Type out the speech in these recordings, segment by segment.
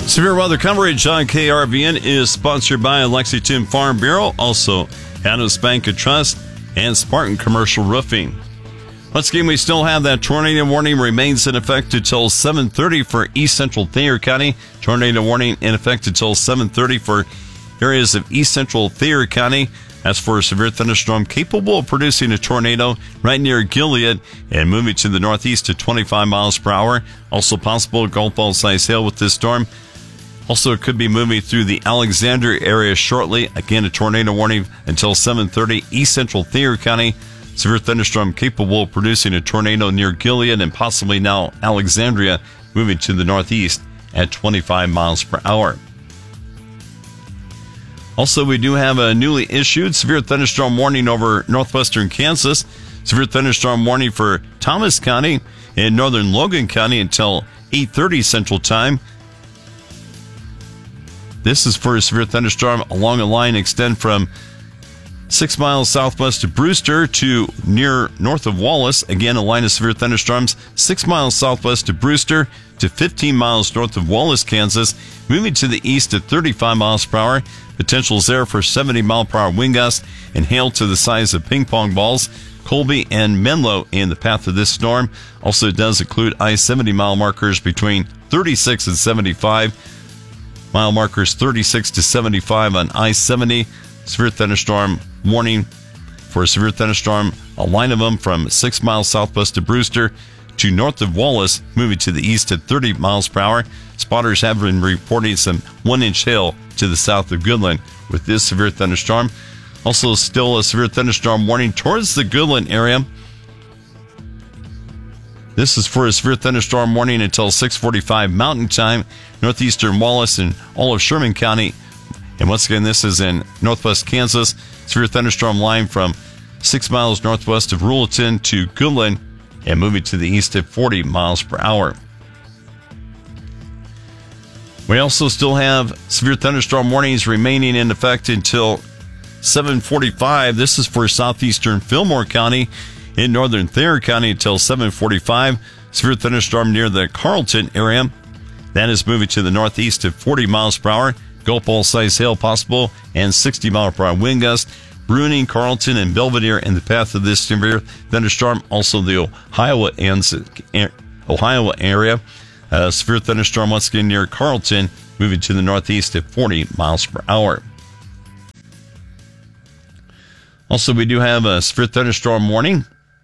Severe weather coverage on KRVN is sponsored by Lexington Farm Bureau, also Adams Bank and Trust, and Spartan Commercial Roofing. Once again, we still have that tornado warning remains in effect until 7:30 for East Central Thayer County. Tornado warning in effect until 7:30 for areas of East Central Thayer County. As for a severe thunderstorm capable of producing a tornado right near Gilead and moving to the northeast to 25 miles per hour. Also possible golf ball size hail with this storm. Also, it could be moving through the Alexandria area shortly. Again, a tornado warning until 7:30. East Central Thayer County. Severe thunderstorm capable of producing a tornado near Gilead and possibly now Alexandria, moving to the northeast at 25 miles per hour. Also, we do have a newly issued severe thunderstorm warning over northwestern Kansas. Severe thunderstorm warning for Thomas County and northern Logan County until 8:30 Central Time. This is for a severe thunderstorm along a line extend from 6 miles southwest of Brewster to near north of Wallace. Again, a line of severe thunderstorms 6 miles southwest of Brewster to 15 miles north of Wallace, Kansas. Moving to the east at 35 miles per hour. Potential is there for 70 mile per hour wind gusts and hail to the size of ping pong balls. Colby and Menlo in the path of this storm. Also, it does include I-70 mile markers between 36 and 75. Mile markers 36 to 75 on I-70. Severe thunderstorm warning for a severe thunderstorm. A line of them from 6 miles southwest of Brewster to north of Wallace, moving to the east at 30 miles per hour. Spotters have been reporting some 1-inch hail to the south of Goodland with this severe thunderstorm. Also, still a severe thunderstorm warning towards the Goodland area. This is for a severe thunderstorm warning until 6:45 Mountain Time, northeastern Wallace and all of Sherman County. And once again, this is in northwest Kansas. Severe thunderstorm line from 6 miles northwest of Ruleton to Goodland and moving to the east at 40 miles per hour. We also still have severe thunderstorm warnings remaining in effect until 7:45. This is for southeastern Fillmore County in northern Thayer County until 7:45. Severe thunderstorm near the Carlton area. That is moving to the northeast at 40 miles per hour. Golf ball size hail possible and 60 mile per hour wind gust. Bruning, Carlton, and Belvedere in the path of this severe thunderstorm. Also the Ohio area. Severe thunderstorm once again near Carlton, moving to the northeast at 40 miles per hour. Also, we do have a severe thunderstorm warning.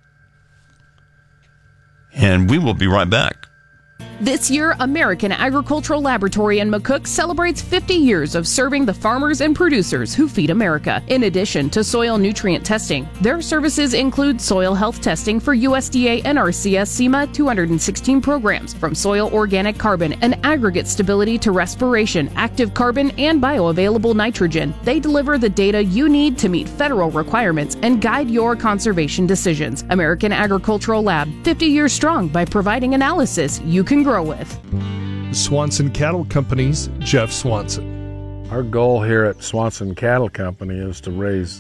And we will be right back. This year, American Agricultural Laboratory in McCook celebrates 50 years of serving the farmers and producers who feed America. In addition to soil nutrient testing, their services include soil health testing for USDA NRCS SEMA 216 programs, from soil organic carbon and aggregate stability to respiration, active carbon, and bioavailable nitrogen. They deliver the data you need to meet federal requirements and guide your conservation decisions. American Agricultural Lab, 50 years strong by providing analysis you can grow with. Swanson Cattle Company's Jeff Swanson. Our goal here at Swanson Cattle Company is to raise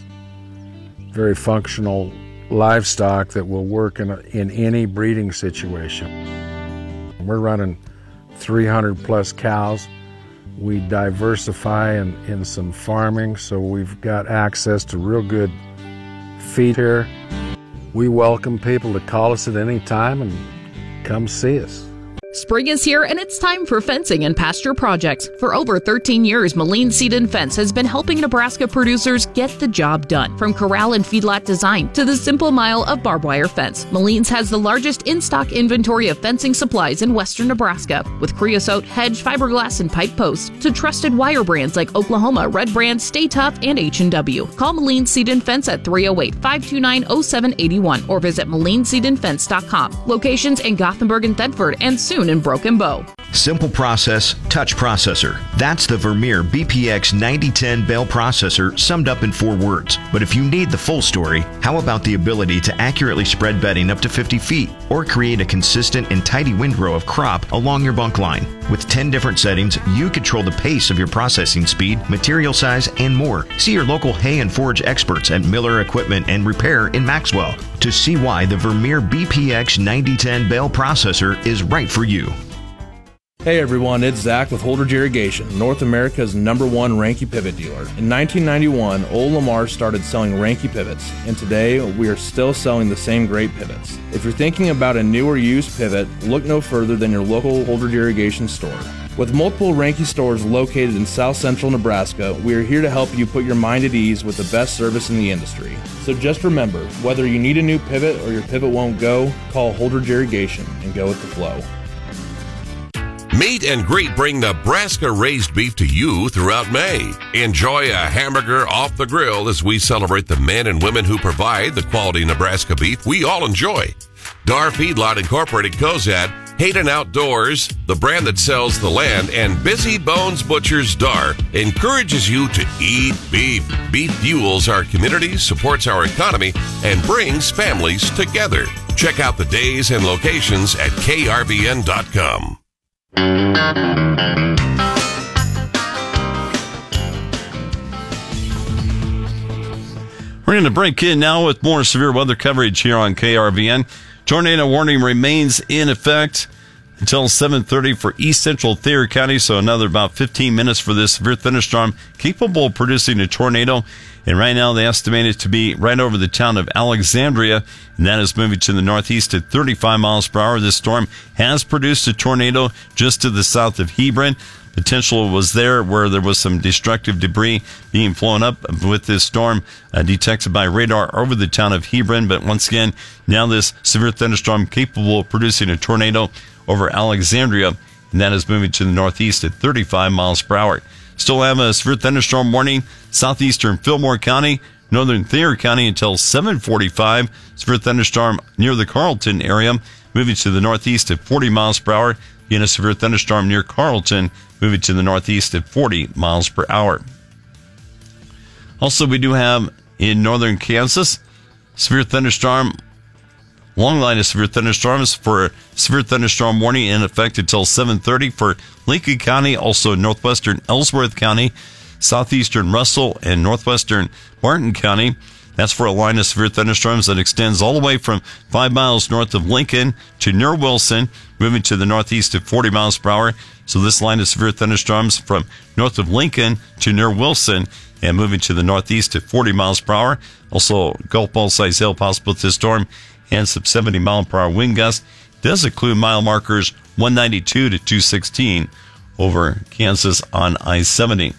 very functional livestock that will work in any breeding situation. We're running 300 plus cows. We diversify in some farming, so we've got access to real good feed here. We welcome people to call us at any time and come see us. Spring is here and it's time for fencing and pasture projects. For over 13 years, Moline Seed and Fence has been helping Nebraska producers get the job done. From corral and feedlot design to the simple mile of barbed wire fence, Moline's has the largest in-stock inventory of fencing supplies in western Nebraska. With creosote, hedge, fiberglass, and pipe posts to trusted wire brands like Oklahoma, Red Brand, Stay Tough, and H&W. Call Moline Seed and Fence at 308-529-0781 or visit MolineSeedandFence.com. Locations in Gothenburg and Thedford and soon in Broken Bow. Simple process, touch processor. That's the Vermeer BPX 9010 bale processor summed up in 4 words. But if you need the full story, how about the ability to accurately spread bedding up to 50 feet or create a consistent and tidy windrow of crop along your bunk line? With 10 different settings, you control the pace of your processing speed, material size, and more. See your local hay and forage experts at Miller Equipment and Repair in Maxwell to see why the Vermeer BPX 9010 bale processor is right for you. Hey everyone, it's Zach with Holdridge Irrigation, North America's #1 Ranke pivot dealer. In 1991, Old Lamar started selling Ranke pivots, and today we are still selling the same great pivots. If you're thinking about a new or used pivot, look no further than your local Holdridge Irrigation store. With multiple Ranke stores located in South Central Nebraska, we are here to help you put your mind at ease with the best service in the industry. So just remember, whether you need a new pivot or your pivot won't go, call Holdridge Irrigation and go with the flow. Meet and Greet bring Nebraska raised beef to you throughout May. Enjoy a hamburger off the grill as we celebrate the men and women who provide the quality Nebraska beef we all enjoy. Dar Feedlot Incorporated Cozad, Hayden Outdoors, the brand that sells the land, and Busy Bones Butchers Dar encourages you to eat beef. Beef fuels our communities, supports our economy, and brings families together. Check out the days and locations at krvn.com. We're going to break in now with more severe weather coverage here on KRVN. Tornado warning remains in effect until 7:30 for east central Thayer County, so another about 15 minutes for this severe thunderstorm capable of producing a tornado. And right now they estimate it to be right over the town of Alexandria, and that is moving to the northeast at 35 miles per hour. This storm has produced a tornado just to the south of Hebron. Potential was there where there was some destructive debris being flown up with this storm detected by radar over the town of Hebron. But once again, now this severe thunderstorm capable of producing a tornado over Alexandria, and that is moving to the northeast at 35 miles per hour. Still have a severe thunderstorm warning, southeastern Fillmore County, northern Thayer County until 7:45. Severe thunderstorm near the Carlton area, moving to the northeast at 40 miles per hour. Again, a severe thunderstorm near Carlton, moving to the northeast at 40 miles per hour. Also, we do have in northern Kansas, severe thunderstorm, long line of severe thunderstorms for severe thunderstorm warning in effect until 7:30 for Lincoln County, also northwestern Ellsworth County, southeastern Russell, and northwestern Martin County. That's for a line of severe thunderstorms that extends all the way from 5 miles north of Lincoln to near Wilson, moving to the northeast at 40 miles per hour. So this line of severe thunderstorms from north of Lincoln to near Wilson and moving to the northeast at 40 miles per hour. Also, Gulf ball size hail possible with this storm and some 70 mile per hour wind gusts. Does include mile markers 192 to 216 over Kansas on I-70.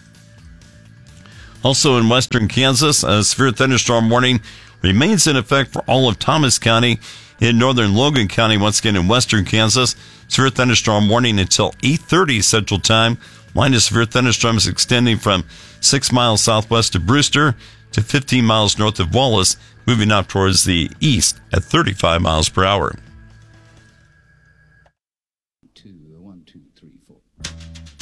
Also in western Kansas, a severe thunderstorm warning remains in effect for all of Thomas County. In northern Logan County, once again in western Kansas, severe thunderstorm warning until 8:30 Central Time. Line of severe thunderstorms extending from 6 miles southwest of Brewster to 15 miles north of Wallace, moving up towards the east at 35 miles per hour.